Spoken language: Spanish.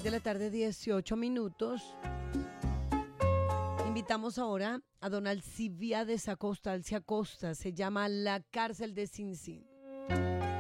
6 de la tarde, 18 minutos. Invitamos ahora a don Alcibiades Acosta. Alci Acosta, se llama La cárcel de Sing Sing.